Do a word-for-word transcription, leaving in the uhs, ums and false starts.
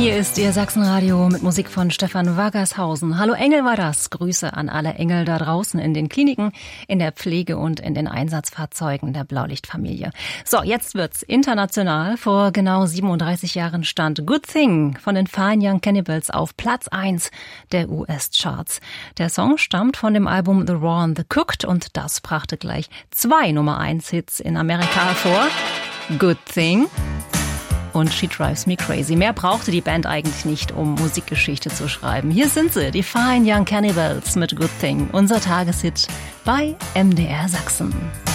Hier ist Ihr Sachsenradio mit Musik von Stefan Waggershausen. Hallo Engel war das. Grüße an alle Engel da draußen in den Kliniken, in der Pflege und in den Einsatzfahrzeugen der Blaulichtfamilie. So, jetzt wird's international. Vor genau siebenunddreißig Jahren stand Good Thing von den Fine Young Cannibals auf Platz eins der U S-Charts. Der Song stammt von dem Album The Raw and the Cooked und das brachte gleich zwei Nummer eins Hits in Amerika hervor. Good Thing und She Drives Me Crazy. Mehr brauchte die Band eigentlich nicht, um Musikgeschichte zu schreiben. Hier sind sie, die Fine Young Cannibals mit Good Thing, unser Tageshit bei M D R Sachsen.